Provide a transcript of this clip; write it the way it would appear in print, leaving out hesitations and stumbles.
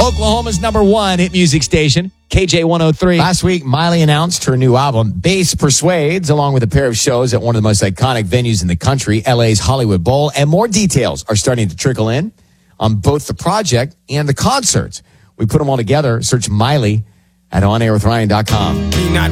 Oklahoma's #1 hit music station, KJ103. Last week, Miley announced her new album, Bass Persuades, along with a pair of shows at one of the most iconic venues in the country, LA's Hollywood Bowl. And more details are starting to trickle in on both the project and the concerts. We put them all together. Search Miley at onairwithryan.com.